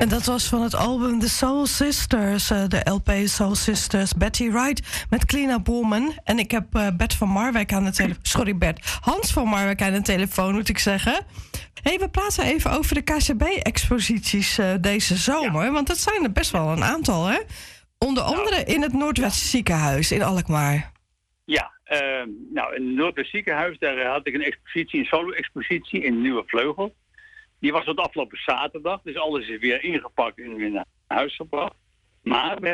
En dat was van het album The Soul Sisters, de LP Soul Sisters, Betty Wright met Clean Up Woman. En ik heb Bert van Marwijk aan de telefoon. Sorry Bert, Hans van Marwijk aan de telefoon moet ik zeggen. Hey, we praten even over de KCB-exposities deze zomer. Ja. Want dat zijn er best wel een aantal, hè? Onder andere in het Noordwest Ziekenhuis in Alkmaar. Ja, in het Noordwest Ziekenhuis, daar had ik een expositie, een solo-expositie in de Nieuwe Vleugel. Die was tot afgelopen zaterdag, dus alles is weer ingepakt en weer naar huis gebracht. Maar we